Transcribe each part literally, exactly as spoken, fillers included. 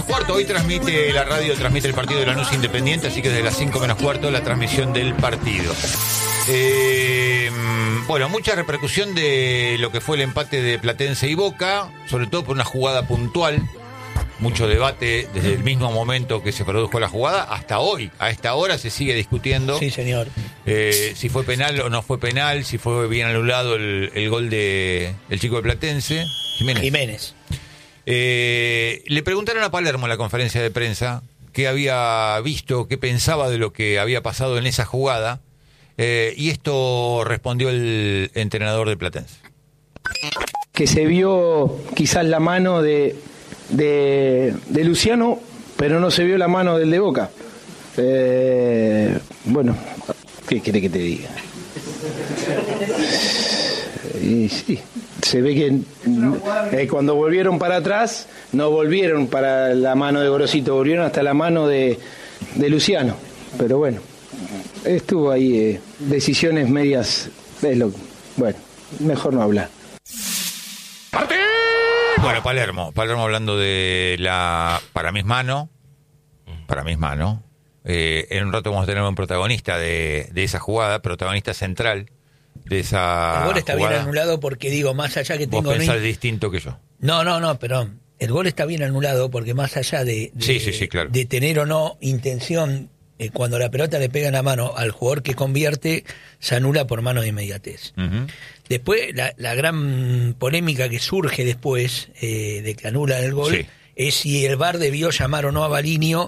menos cuarto. Hoy transmite la radio, transmite el partido de Lanús Independiente, así que desde las cinco menos cuarto la transmisión del partido. Eh, bueno, mucha repercusión de lo que fue el empate de Platense y Boca, sobre todo por una jugada puntual. Mucho debate desde el mismo momento que se produjo la jugada hasta hoy. A esta hora se sigue discutiendo. Sí, señor. Eh, si fue penal o no fue penal, si fue bien anulado el, el gol de el chico de Platense, Jiménez. Jiménez. Eh, le preguntaron a Palermo en la conferencia de prensa qué había visto, qué pensaba de lo que había pasado en esa jugada, eh, y esto respondió el entrenador de Platense. Que se vio quizás la mano de, de, de Luciano, pero no se vio la mano del de Boca. Eh, bueno, ¿qué quiere que te diga? Y sí, se ve que eh, cuando volvieron para atrás, no volvieron para la mano de Gorosito, volvieron hasta la mano de, de Luciano. Pero bueno, estuvo ahí, eh, decisiones medias, es lo, bueno, mejor no hablar. Bueno, Palermo, Palermo hablando de la, para mí es mano, para mí es mano. Eh, en un rato vamos a tener un protagonista de, de esa jugada, protagonista central de esa El gol está jugada. bien anulado porque, digo, más allá que tengo... Vos pensás no... distinto que yo. No, no, no, perdón. El gol está bien anulado porque más allá de, de, sí, sí, sí, claro. de tener o no intención, eh, cuando la pelota le pega en la mano al jugador que convierte, se anula por mano de inmediatez. Uh-huh. Después, la, la gran polémica que surge después eh, de que anulan el gol, sí, es si el V A R debió llamar o no a Balinio,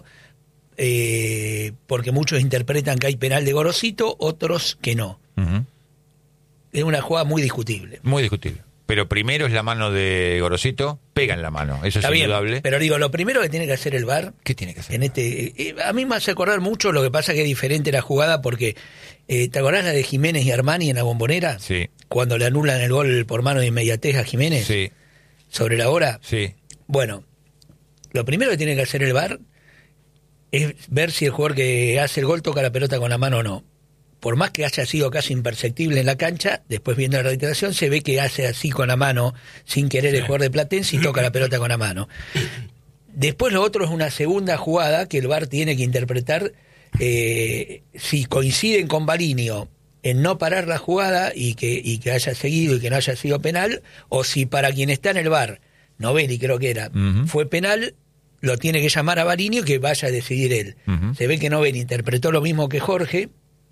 eh, porque muchos interpretan que hay penal de Gorosito, otros que no. Uh-huh. Es una jugada muy discutible. Muy discutible. Pero primero es la mano de Gorosito, pega en la mano, eso Está es bien, indudable. Pero digo, lo primero que tiene que hacer el V A R... ¿Qué tiene que hacer? En este, eh, a mí me hace acordar mucho, lo que pasa que es diferente la jugada porque... Eh, ¿te acordás la de Jiménez y Armani en la Bombonera? Sí. Cuando le anulan el gol por mano de inmediatez a Jiménez. Sí. ¿Sobre la hora? Sí. Bueno, lo primero que tiene que hacer el V A R es ver si el jugador que hace el gol toca la pelota con la mano o no. Por más que haya sido casi imperceptible en la cancha, después viendo la reiteración se ve que hace así con la mano, sin querer, sí, el jugador de Platense y toca la pelota con la mano. Después lo otro es una segunda jugada que el V A R tiene que interpretar, eh, si coinciden con Balinio en no parar la jugada y que, y que haya seguido y que no haya sido penal, o si para quien está en el V A R, Novelli creo que era, uh-huh, fue penal, lo tiene que llamar a Balinio que vaya a decidir él. Uh-huh. Se ve que Novelli interpretó lo mismo que Jorge,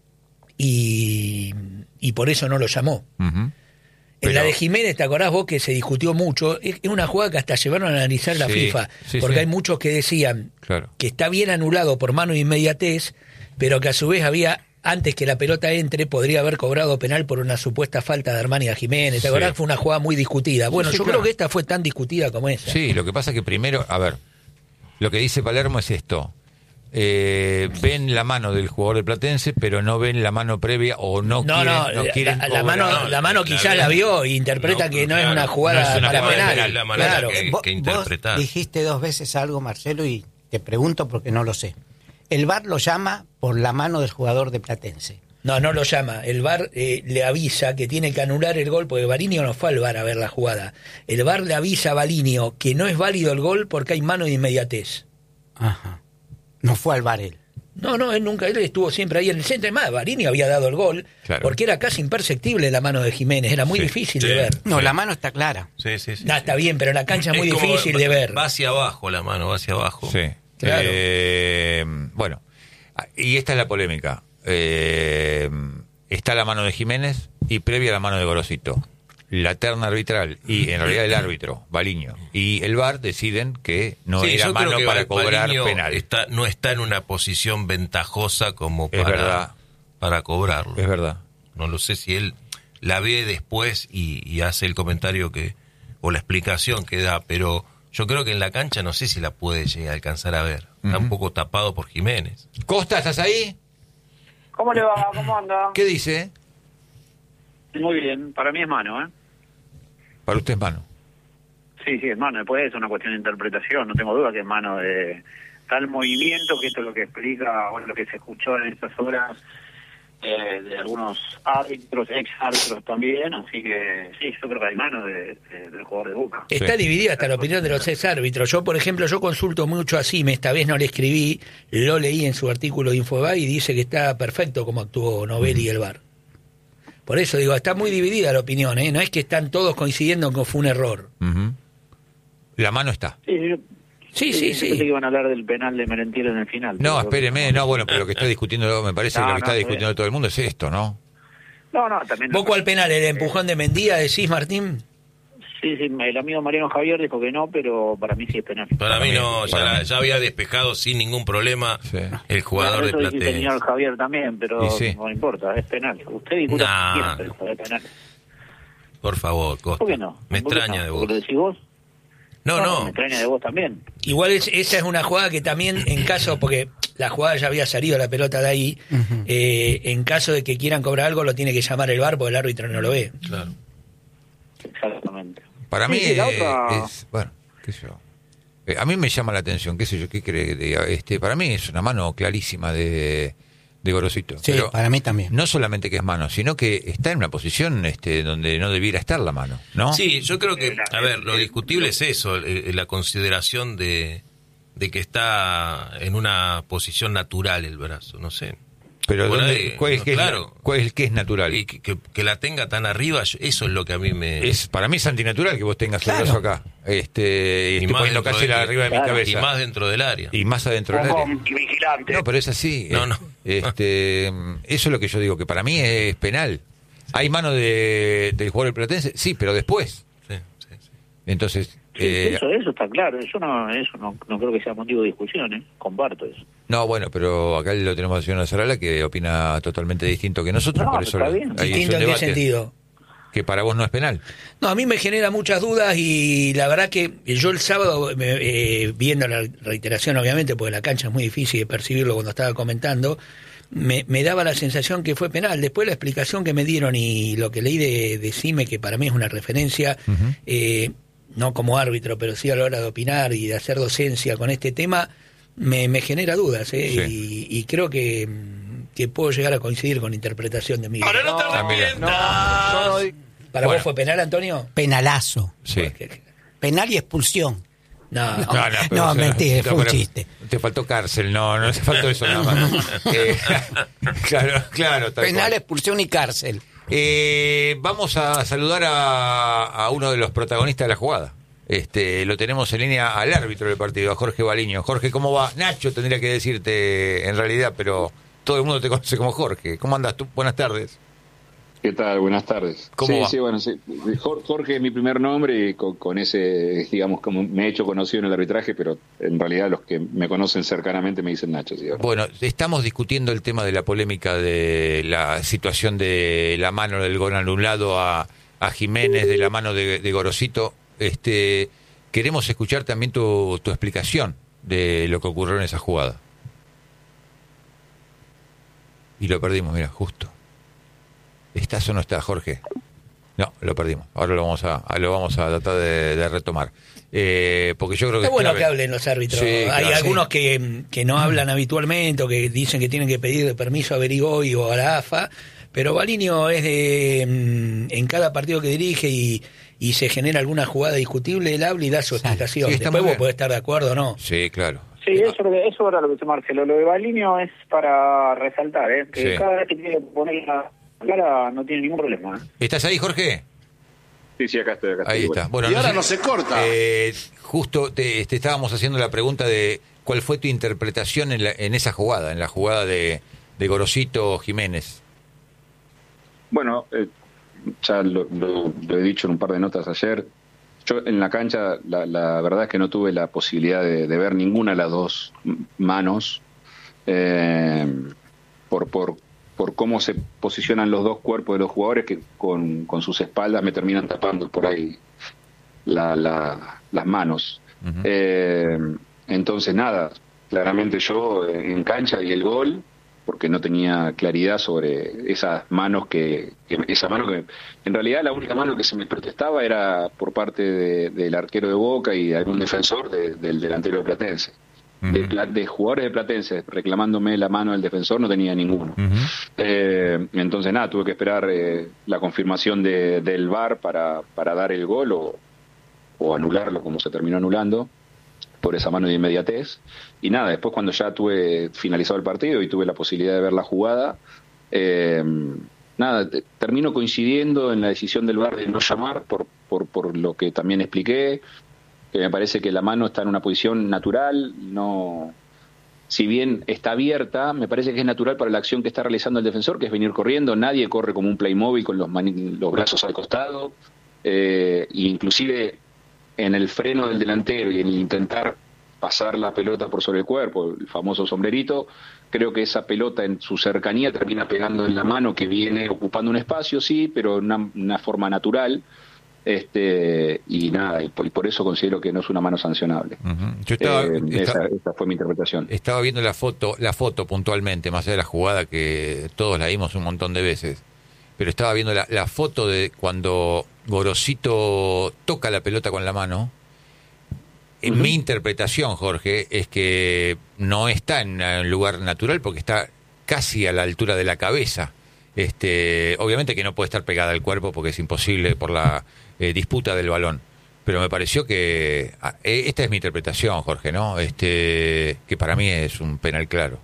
Y, y por eso no lo llamó. Uh-huh. Pero... En la de Jiménez, ¿te acordás vos que se discutió mucho? Es una jugada que hasta llevaron a analizar la sí, FIFA, sí, porque sí, hay muchos que decían, claro, que está bien anulado por mano de inmediatez, pero que a su vez había, antes que la pelota entre, podría haber cobrado penal por una supuesta falta de Armani a Jiménez. ¿Te acordás? Sí. Fue una jugada muy discutida. Bueno, sí, yo claro, creo que esta fue tan discutida como esa. Sí, lo que pasa es que primero, a ver, lo que dice Palermo es esto. Eh, ven la mano del jugador de Platense, pero no ven la mano previa o no, no quieren, no, no quieren la, la mano no, la mano quizás la, la vio e interpreta no, que no claro, es una jugada no es una para jugada penal, la manera claro. que, vos, que interpretar. Vos dijiste dos veces algo, Marcelo, y te pregunto porque no lo sé. El V A R lo llama por la mano del jugador de Platense. No, no lo llama. El V A R eh, le avisa que tiene que anular el gol porque Balinio no fue al V A R a ver la jugada. El V A R le avisa a Balinio que no es válido el gol porque hay mano de inmediatez. Ajá. No fue al V A R él. No, no, él nunca, él estuvo siempre ahí en el centro. Además, Balinio había dado el gol, claro, porque era casi imperceptible la mano de Jiménez, era muy sí, difícil sí, de ver. No, sí, la mano está clara. Sí, sí, sí. No, está bien, pero en la cancha es muy como, difícil de ver. Va hacia abajo la mano, va hacia abajo. Sí, claro. Eh, bueno, y esta es la polémica. Eh, está la mano de Jiménez y previa la mano de Gorosito. La terna arbitral y en realidad el árbitro, Balinio, y el V A R deciden que no sí, era mano que para cobrar Balinio penal. Está, no está en una posición ventajosa como para, es verdad, para cobrarlo. Es verdad. No lo sé si él la ve después y, y hace el comentario que o la explicación que da, pero yo creo que en la cancha no sé si la puede llegar a alcanzar a ver. Está uh-huh, un poco tapado por Jiménez. Costa, ¿estás ahí? ¿Cómo le va? ¿Cómo anda? ¿Qué dice? Muy bien, para mí es mano, ¿eh? Para usted es mano. Sí, sí, es mano. Después es una cuestión de interpretación. No tengo duda que es mano de tal movimiento, que esto es lo que explica, o lo que se escuchó en estas horas, eh, de algunos árbitros, ex árbitros también, así que sí, yo creo que hay mano de, de, del jugador de Boca. Está Sí. dividida hasta la opinión de los ex árbitros. Yo, por ejemplo, yo consulto mucho a Sime, esta vez no le escribí, lo leí en su artículo de Infobae y dice que está perfecto como actuó Novelli y el V A R. Por eso digo, está muy dividida la opinión, ¿eh? No es que están todos coincidiendo en que fue un error. Ujú. La mano está. Sí, yo, Sí, sí, yo pensé sí. que iban a hablar del penal de Merentiel en el final. No, pero- espéreme, no, bueno, pero lo que está discutiendo, me parece No, que lo que no, está está discutiendo bien. todo el mundo es esto, ¿no? No, no, también... ¿Vos cuál penal? ¿El empujón de Mendía decís, Martín? Sí, sí, el amigo Mariano Javier dijo que no, pero para mí sí es penal. Para mí no, para ya, mí. ya había despejado sin ningún problema Sí. el jugador Bueno, de eso dice el Platense. señor Javier también, pero Y sí. no importa, es penal. Usted discuta Nah. siempre, pero es penal. Por favor, Costa. ¿Por qué no? Me ¿Por qué extraña no? de ¿Porque vos. lo decís vos? No, Me no. extraña de vos también. Igual es- esa es una jugada que también, en caso, porque la jugada ya había salido la pelota de ahí, eh, en caso de que quieran cobrar algo, lo tiene que llamar el V A R porque el árbitro no lo ve. Claro. Exactamente. Para Sí, mí sí, la eh, otra- es, bueno, qué sé yo. Eh, a mí me llama la atención, qué sé yo, qué cree que diga. Este, para mí es una mano clarísima de, de Gorosito. Sí, Pero para mí también. no solamente que es mano, sino que está en una posición este, donde no debiera estar la mano, ¿no? Sí, yo creo que, a ver, lo discutible es eso, eh, la consideración de, de que está en una posición natural el brazo, no sé. Pero Por ¿dónde- ahí, ¿cuál, es no, que es, claro. ¿cuál es el que es natural? Y que, que- que la tenga tan arriba, yo- eso es lo que a mí me... Es, para mí es antinatural que vos tengas Claro. el brazo acá. Este, y y estoy más poniendo dentro casi de- la arriba de mi Claro, cabeza. y más dentro del área. Y más adentro del área. vigilante. No, pero es así. No, eh, no. Este, eso es lo que yo digo, que para mí es penal. ¿Hay mano de, del jugador del Platense? Sí, pero después. Sí, sí, sí. Entonces, Sí, eh, eso, eso está claro. Eso no, eso no, no creo que sea motivo de discusión, ¿eh? Comparto eso. no, bueno, pero acá lo tenemos a señor Zarala que opina totalmente distinto que nosotros, No, por eso está lo- bien. ahí es ¿Distinto un en qué debate, sentido? que para vos no es penal. No, a mí me genera muchas dudas y la verdad que yo el sábado, me- eh, viendo la reiteración obviamente, porque la cancha es muy difícil de percibirlo cuando estaba comentando, me, me daba la sensación que fue penal. Después la explicación que me dieron y lo que leí de, de Sime, que para mí es una referencia, eh, no como árbitro, pero sí a la hora de opinar y de hacer docencia con este tema, me, me genera dudas, ¿eh? Sí. y, y creo que, que puedo llegar a coincidir con la interpretación de Miguel. Ahora no te Ah, mira. arrepientas. ¿Para Bueno. vos fue penal, Antonio? Penalazo. Sí. Porque- Penal y expulsión. No, No, no, No, pero, o sea, mentira, no, fue un pero chiste. Te faltó cárcel, no, no te faltó eso nada más. Eh, claro, claro. tal Penal, cual. expulsión y cárcel. Eh, vamos a saludar a, a uno de los protagonistas de la jugada. Este, lo tenemos en línea al árbitro del partido, a Jorge Baliño. Jorge, ¿cómo va? Nacho tendría que decirte en realidad, pero todo el mundo te conoce como Jorge. ¿Cómo andas tú? Buenas tardes. ¿Qué tal? Buenas tardes. ¿Cómo sí, va? sí, bueno, sí. Jor- Jorge es mi primer nombre y con, con ese, digamos, como me he hecho conocido en el arbitraje, pero en realidad los que me conocen cercanamente me dicen Nacho. ¿Sí? Bueno, estamos discutiendo el tema de la polémica de la situación de la mano del gol anulado a, a Jiménez, de la mano de, de Gorosito. Este, queremos escuchar también tu, tu explicación de lo que ocurrió en esa jugada. Y lo perdimos, mira, justo. ¿Estás o no estás, Jorge? No, lo perdimos. Ahora lo vamos a, a- lo vamos a tratar de, de retomar. Eh, porque yo creo que es es bueno clave. que hablen los árbitros. Sí, Hay claro, algunos sí. que, que no hablan habitualmente o que dicen que tienen que pedir permiso a Berigoy o a la A F A, pero Baliño es de mm, en cada partido que dirige y, y se genera alguna jugada discutible, él habla y da su explicación. Sí, está Después muy vos bien. podés estar de acuerdo o no. Sí, claro. Sí, eso, eso era lo que dice Marcelo. Lo de Baliño es para resaltar, ¿eh? Que Sí. cada vez que tiene que poner la cara no tiene ningún problema, ¿eh? ¿Estás ahí, Jorge? Sí, sí, acá estoy. Acá Ahí estoy. está. Bueno, Y ahora sé- no se corta. eh, justo te, te estábamos haciendo la pregunta de cuál fue tu interpretación en, la- en esa jugada, en la jugada de, de Gorosito Jiménez. Bueno, eh, ya lo, lo- lo he dicho en un par de notas ayer. Yo en la cancha, la, la verdad es que no tuve la posibilidad de, de ver ninguna de las dos m- manos eh, por, por, por cómo se posicionan los dos cuerpos de los jugadores que con, con sus espaldas me terminan tapando por ahí la, la, las manos. Ujú. Eh, entonces, nada, claramente yo eh, en cancha y el gol, porque no tenía claridad sobre esas manos que, que esa mano que en realidad la única mano que se me protestaba era por parte de- del arquero de Boca y de algún defensor de- del delantero de Platense. Uh-huh. De, de jugadores de Platense reclamándome la mano del defensor no tenía ninguno. Uh-huh. Eh, entonces nada, tuve que esperar eh, la confirmación de, del V A R para, para dar el gol o, o anularlo, como se terminó anulando, por esa mano de inmediatez. Y nada, después cuando ya tuve finalizado el partido y tuve la posibilidad de ver la jugada, eh, nada, te, termino coincidiendo en la decisión del V A R de no llamar por, por, por lo que también expliqué, que me parece que la mano está en una posición natural, no, si bien está abierta, me parece que es natural para la acción que está realizando el defensor, que es venir corriendo. Nadie corre como un Playmobil con los, mani- los brazos al costado, eh, e inclusive en el freno del delantero y en el intentar pasar la pelota por sobre el cuerpo, el famoso sombrerito, creo que esa pelota en su cercanía termina pegando en la mano, que viene ocupando un espacio, sí, pero en una, una forma natural. Este y nada, y por, y por eso considero que no es una mano sancionable. Uh-huh. Yo estaba, eh, estaba, esa, esa fue mi interpretación. Estaba viendo la foto, la foto puntualmente, más allá de la jugada que todos la vimos un montón de veces, pero estaba viendo la, la foto de cuando Gorosito toca la pelota con la mano. En uh-huh. mi interpretación, Jorge, es que no está en un lugar natural porque está casi a la altura de la cabeza. Este, obviamente que no puede estar pegada al cuerpo porque es imposible por la eh, disputa del balón, pero me pareció que ah, esta es mi interpretación, Jorge, ¿no? Este, que para mí es un penal claro.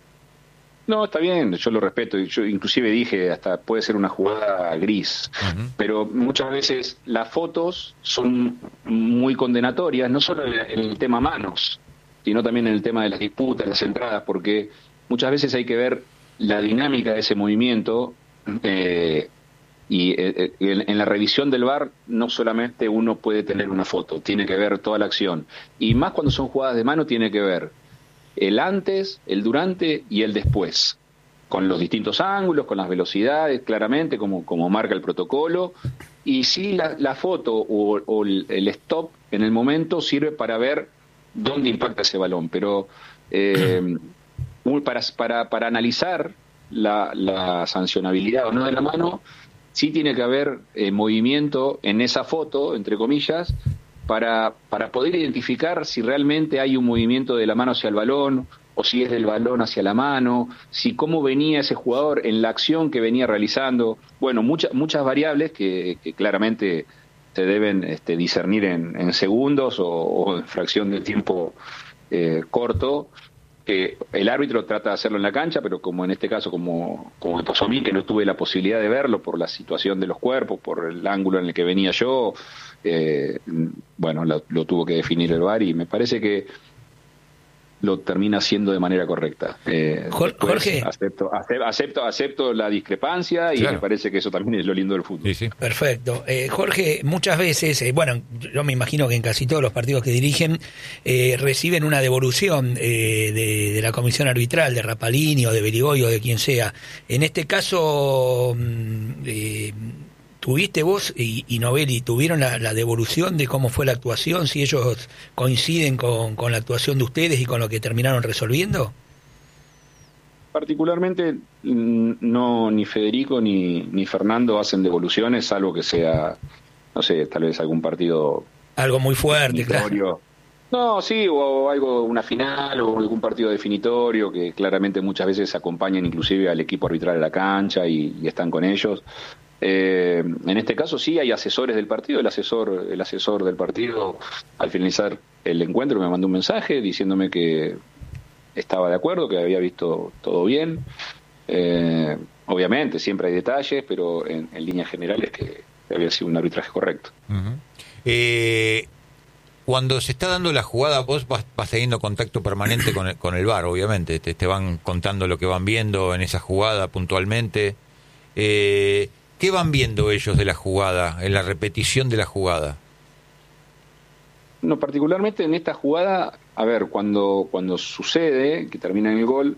No, está bien, yo lo respeto. Yo inclusive dije, hasta puede ser una jugada gris, uh-huh. pero muchas veces las fotos son muy condenatorias, no solo en el tema manos, sino también en el tema de las disputas, las entradas, porque muchas veces hay que ver la dinámica de ese movimiento, eh, y eh, en, en la revisión del V A R no solamente uno puede tener una foto, tiene que ver toda la acción, y más cuando son jugadas de mano tiene que ver el antes, el durante y el después, con los distintos ángulos, con las velocidades, claramente, como, como marca el protocolo, y sí la, la foto o, o el, el stop en el momento sirve para ver dónde impacta ese balón, pero eh, Para, para, para analizar la, la sancionabilidad o no de la mano, sí tiene que haber eh, movimiento en esa foto, entre comillas, para, para poder identificar si realmente hay un movimiento de la mano hacia el balón o si es del balón hacia la mano, si cómo venía ese jugador en la acción que venía realizando. Bueno, muchas muchas variables que, que claramente se deben este, discernir en, en segundos o, o en fracción de tiempo eh, corto, que el árbitro trata de hacerlo en la cancha, pero como en este caso, como, como me pasó a mí, que no tuve la posibilidad de verlo por la situación de los cuerpos, por el ángulo en el que venía yo, eh, bueno, lo, lo tuvo que definir el V A R y me parece que lo termina haciendo de manera correcta. Eh, Jorge. Acepto, acepto, acepto la discrepancia y claro. Me parece que eso también es lo lindo del fútbol. Sí, sí. Perfecto. Eh, Jorge, muchas veces, eh, bueno, yo me imagino que en casi todos los partidos que dirigen eh, reciben una devolución eh, de, de la comisión arbitral, de Rapalini o de Berigoy o de quien sea. En este caso, eh, ¿tuviste vos y, y Novelli, tuvieron la, la devolución de cómo fue la actuación? Si ellos coinciden con, con la actuación de ustedes y con lo que terminaron resolviendo. Particularmente, no, ni Federico ni, ni Fernando hacen devoluciones, salvo que sea, no sé, tal vez algún partido... Algo muy fuerte, definitorio. Claro. No, sí, o algo, una final o algún partido definitorio que claramente muchas veces acompañan inclusive al equipo arbitral a la cancha y, y están con ellos. Eh, en este caso sí hay asesores del partido. El asesor el asesor del partido al finalizar el encuentro me mandó un mensaje diciéndome que estaba de acuerdo, que había visto todo bien. Eh, obviamente siempre hay detalles, pero en, en líneas generales que había sido un arbitraje correcto. Uh-huh. eh, cuando se está dando la jugada, vos vas, vas teniendo contacto permanente con el, con el V A R, obviamente te, te van contando lo que van viendo en esa jugada puntualmente. eh, ¿Qué van viendo ellos de la jugada, en la repetición de la jugada? No, particularmente en esta jugada, a ver, cuando cuando sucede, que termina en el gol,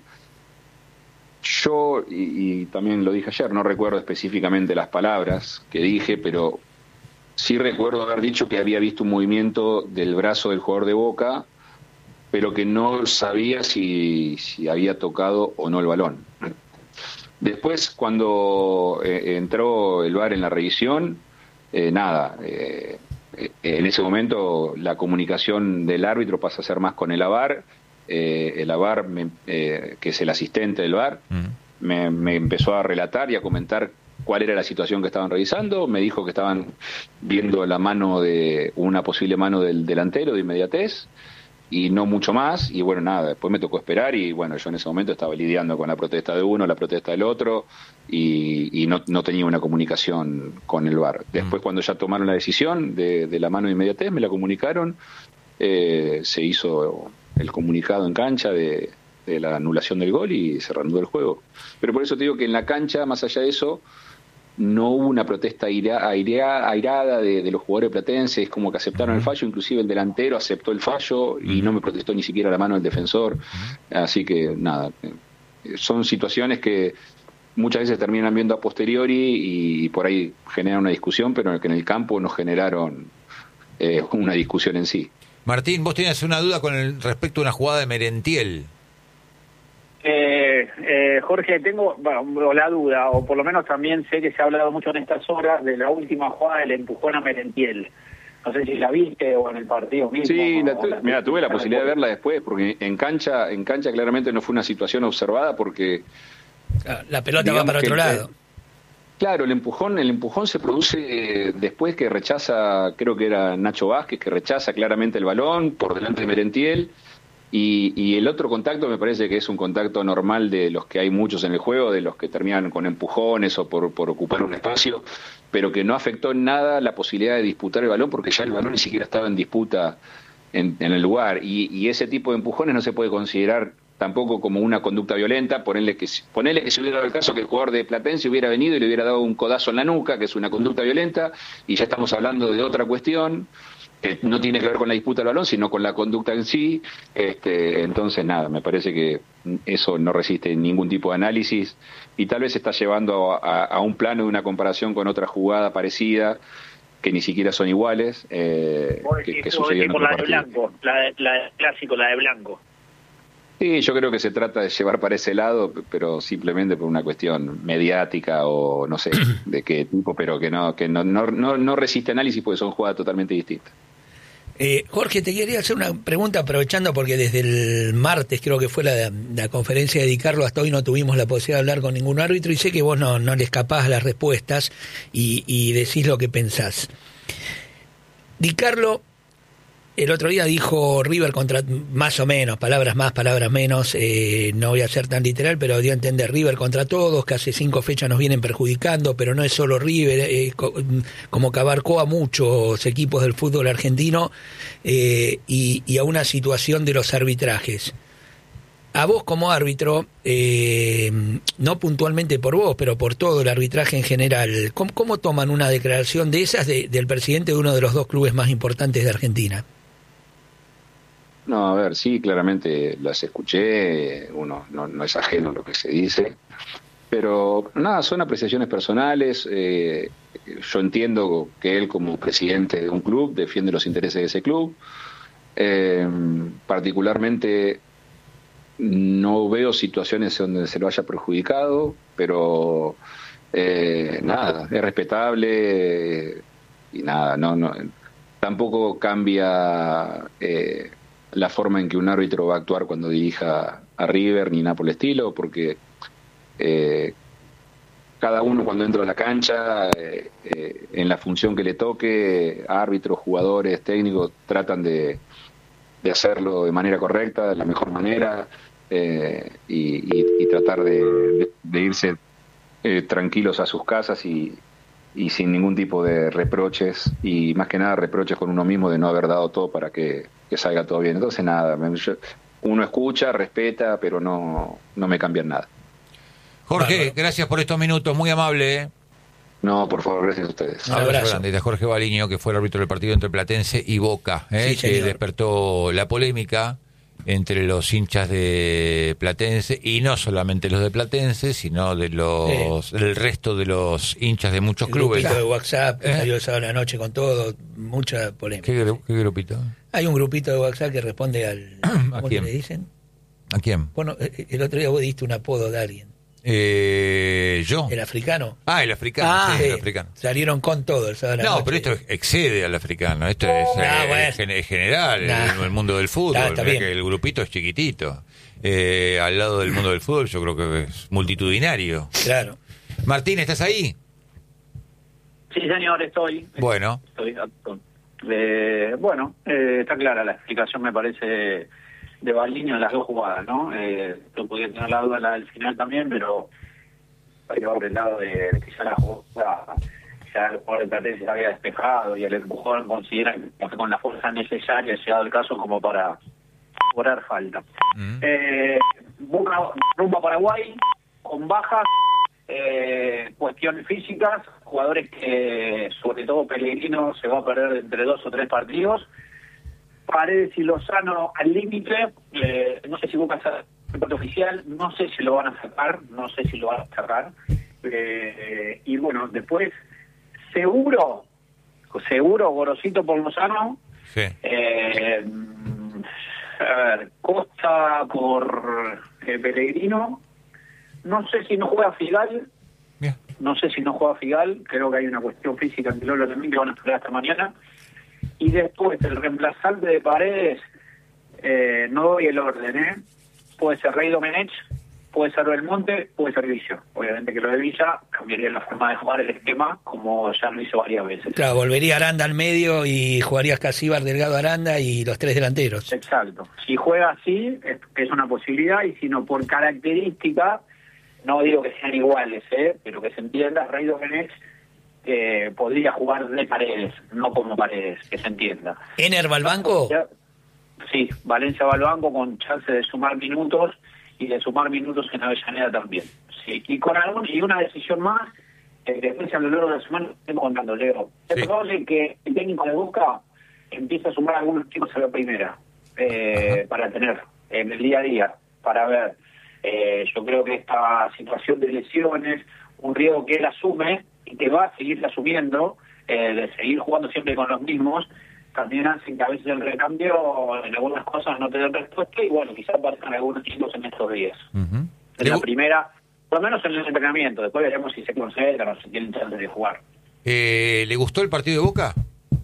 yo, y, y también lo dije ayer, no recuerdo específicamente las palabras que dije, pero sí recuerdo haber dicho que había visto un movimiento del brazo del jugador de Boca, pero que no sabía si, si había tocado o no el balón. Después, cuando eh, entró el V A R en la revisión, eh, nada, eh, eh, en ese momento la comunicación del árbitro pasa a ser más con el A V A R, eh, el A V A R, me, eh, que es el asistente del V A R, mm. me, me empezó a relatar y a comentar cuál era la situación que estaban revisando. Me dijo que estaban viendo la mano de una posible mano del delantero de inmediatez y no mucho más, y bueno, nada, después me tocó esperar y bueno, yo en ese momento estaba lidiando con la protesta de uno, la protesta del otro y, y no, no tenía una comunicación con el V A R. Después, cuando ya tomaron la decisión de, de la mano de inmediatez, me la comunicaron, eh, se hizo el comunicado en cancha de, de la anulación del gol y se reanudó el juego. Pero por eso te digo que en la cancha, más allá de eso, no hubo una protesta aira, aira, airada de, de los jugadores platenses, como que aceptaron el fallo, inclusive el delantero aceptó el fallo y no me protestó ni siquiera la mano del defensor. Así que nada, son situaciones que muchas veces terminan viendo a posteriori y por ahí generan una discusión, pero que en el campo no generaron eh, una discusión en sí. Martín, vos tenías una duda con el respecto a una jugada de Merentiel. Eh, eh, Jorge, tengo bueno, la duda, o por lo menos también sé que se ha hablado mucho en estas horas de la última jugada del empujón a Merentiel. No sé si la viste o en el partido mismo. Sí, la tu, la, mira, tuve la posibilidad de verla después, porque en cancha en cancha claramente no fue una situación observada, porque la pelota va para otro lado. El, claro, el empujón el empujón se produce después que rechaza, creo que era Nacho Vázquez, que rechaza claramente el balón por delante de Merentiel. Y, y el otro contacto me parece que es un contacto normal de los que hay muchos en el juego, de los que terminan con empujones o por, por ocupar un espacio, pero que no afectó en nada la posibilidad de disputar el balón, porque ya el balón ni siquiera estaba en disputa en, en el lugar. Y, y ese tipo de empujones no se puede considerar tampoco como una conducta violenta. Ponerle que, ponerle que se hubiera dado el caso que el jugador de Platense hubiera venido y le hubiera dado un codazo en la nuca, que es una conducta violenta, y ya estamos hablando de otra cuestión. Eh, no tiene que ver con la disputa del balón, sino con la conducta en sí. Este, entonces, nada, me parece que eso no resiste ningún tipo de análisis y tal vez se está llevando a, a un plano de una comparación con otra jugada parecida, que ni siquiera son iguales, eh, que, que sucedió en otro la de partido. Blanco, la de, la de clásico, la de Blanco. Sí, yo creo que se trata de llevar para ese lado, pero simplemente por una cuestión mediática o no sé de qué tipo, pero que no que no no no, no resiste análisis porque son jugadas totalmente distintas. Eh, Jorge, te quería hacer una pregunta aprovechando porque desde el martes creo que fue la, la conferencia de Di Carlo, hasta hoy no tuvimos la posibilidad de hablar con ningún árbitro y sé que vos no, no le escapás a las respuestas y, y decís lo que pensás. Di Carlo el otro día dijo River contra, más o menos, palabras más, palabras menos, eh, no voy a ser tan literal, pero dio a entender River contra todos, que hace cinco fechas nos vienen perjudicando, pero no es solo River, eh, co- como que abarcó a muchos equipos del fútbol argentino eh, y, y a una situación de los arbitrajes. A vos como árbitro, eh, no puntualmente por vos, pero por todo el arbitraje en general, ¿cómo, cómo toman una declaración de esas de, del presidente de uno de los dos clubes más importantes de Argentina? No, a ver, sí, claramente las escuché, uno no, no es ajeno a lo que se dice, pero nada, son apreciaciones personales. Eh, yo entiendo que él como presidente de un club defiende los intereses de ese club. Eh, particularmente no veo situaciones donde se lo haya perjudicado, pero eh, nada, es respetable eh, y nada, no, no tampoco cambia eh, la forma en que un árbitro va a actuar cuando dirija a River ni nada por el estilo, porque eh, cada uno cuando entra a la cancha, eh, eh, en la función que le toque, árbitros, jugadores, técnicos, tratan de, de hacerlo de manera correcta, de la mejor manera, eh, y, y, y tratar de, de, de irse eh, tranquilos a sus casas y, y sin ningún tipo de reproches, y más que nada reproches con uno mismo de no haber dado todo para que, que salga todo bien. Entonces nada, yo, uno escucha, respeta, pero no, no me cambian nada. Jorge, Bárbaro. Gracias por estos minutos, muy amable. ¿eh? No, por favor, gracias a ustedes. Un Abrazo abrazo. grande de Jorge Baliño, que fue el árbitro del partido entre Platense y Boca, ¿eh? Sí, que señor. despertó la polémica entre los hinchas de Platense, y no solamente los de Platense, sino de los Sí. del resto de los hinchas de muchos El clubes. grupito de WhatsApp, que ¿Eh? salió el sábado a la noche con todo, mucha polémica. ¿Qué, gru- qué grupito? Hay un grupito de WhatsApp que responde al... ¿A ¿Cómo quién? le dicen? ¿A quién? Bueno, eh, el otro día vos diste un apodo de alguien. Eh, ¿Yo? El africano. Ah, el africano, Ah, sí, sí. el africano. Salieron con todo el sábado a la No, noche. pero esto excede al africano. Esto es, No, eh, bueno. es gen- es general, Nah. el, el mundo del fútbol. Ah, está Mirá bien. que el grupito es chiquitito. Eh, al lado del mundo del fútbol yo creo que es multitudinario. Claro. Martín, ¿estás ahí? Sí, señor, estoy. Bueno. Estoy apto. Eh, bueno, eh, está clara la explicación, me parece, de Baldiño en las dos jugadas, ¿no? Eh, yo podía tener la duda la del final también, pero pero por el lado de, de que ya la jugada, ya el jugador de Platense se había despejado y el empujón considera que fue con la fuerza necesaria, llegado el caso, como para cobrar falta. Mm. Eh, Boca rumbo a Paraguay, con bajas, eh, cuestiones físicas, jugadores que, sobre todo Pellegrino, se va a perder entre dos o tres partidos. Paredes y Lozano al límite, eh, no sé si Boca está en el parte oficial, no sé si lo van a sacar, no sé si lo van a sacar. Eh, y bueno, después, seguro, seguro, Gorosito por Lozano. Sí. Eh, a ver, Costa por eh, Pellegrino. No sé si no juega Figal. Bien. No sé si no juega Figal. Creo que hay una cuestión física en Lolo también que van a esperar hasta mañana. Y después, el reemplazante de Paredes, eh, no doy el orden, ¿eh? Puede ser Rey Domenech, puede ser Belmonte, puede ser Villa. Obviamente que lo de Villa cambiaría la forma de jugar el esquema, como ya lo hizo varias veces. Claro, volvería Aranda al medio y jugarías Casíbar, Delgado, Aranda y los tres delanteros. Exacto. Si juega así, es, que es una posibilidad, y si no, por característica, no digo que sean iguales, ¿eh? Pero que se entienda, Rey Domenech eh, podría jugar de Paredes, no como Paredes, que se entienda. ¿Ener va al banco? Sí, Valencia va al banco con chance de sumar minutos y de sumar minutos en Avellaneda también. Sí, y con algún, y una decisión más, eh, después a lo largo de la semana estoy contando, Leo. Es Sí. probable que el técnico de Boca empiece a sumar algunos chicos a la primera, eh, para tener en el día a día, para ver. Eh, yo creo que esta situación de lesiones, un riesgo que él asume y que va a seguir asumiendo, eh, de seguir jugando siempre con los mismos, también hacen que a veces el recambio en algunas cosas no te den respuesta, y bueno, quizás aparezcan algunos chicos en estos días. Ujú. En Le la gu- primera, por lo menos en el entrenamiento, después veremos si se concentran o si tienen chance de jugar. eh, ¿Le gustó el partido de Boca?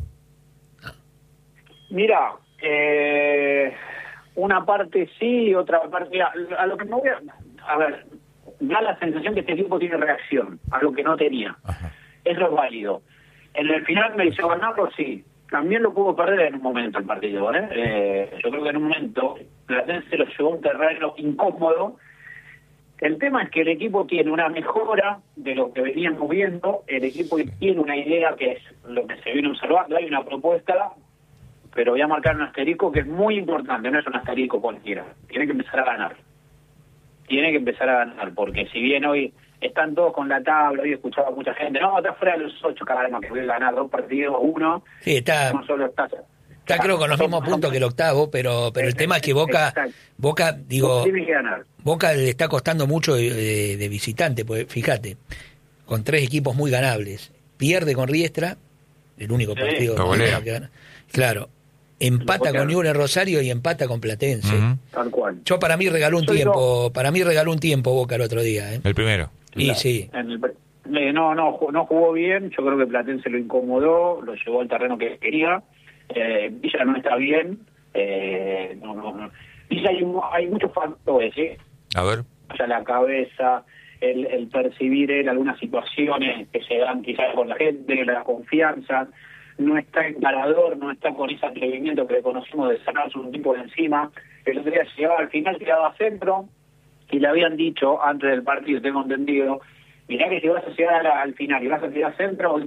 Mira, eh, una parte sí, otra parte... A, a lo que me voy a... A ver, da la sensación que este equipo tiene reacción, a lo que no tenía. Ajá. Eso es válido. En el final me hizo ganarlo, sí. También lo pudo perder en un momento el partido, ¿eh? Eh, yo creo que en un momento Platense lo llevó a un terreno incómodo. El tema es que el equipo tiene una mejora de lo que veníamos viendo, el equipo tiene una idea que es lo que se viene observando, hay una propuesta, pero voy a marcar un asterisco que es muy importante, no es un asterisco cualquiera, tiene que empezar a ganar. Tiene que empezar a ganar, porque si bien hoy están todos con la tabla, hoy escuchaba mucha gente, no, está fuera de los ocho, caramba, que voy a ganar dos partidos, uno, Sí, está, no solo está... está creo con los mismos puntos que el octavo, pero pero el tema es que Boca, Exacto. Boca digo, Tiene que ganar. Boca le está costando mucho de, de- de visitante, pues fíjate, con tres equipos muy ganables. Pierde con Riestra, el único Sí. partido Lo golea. que gana. Claro, empata Lo golea. con Newell's Rosario y empata con Platense. Ujú. Tal cual. Yo para mí regaló un Soy tiempo, para mí regaló un tiempo Boca el otro día, ¿eh? El primero. Y Claro. sí, En el- eh, no, no, ju- no jugó bien. Yo creo que Platense lo incomodó, lo llevó al terreno que quería. Eh, Villa no está bien. Eh, no, no, no. Villa hay, mu- hay muchos factores, ¿eh? A ver. O sea, la cabeza, el, el percibir él algunas situaciones que se dan quizás con la gente, la confianza. No está encarador, no está con ese atrevimiento que le conocimos de sacarse un tipo de encima. El otro día llegaba al final, tiraba a centro, y le habían dicho antes del partido, tengo entendido, mirá que si vas a llegar a la- al final y vas a tirar centro,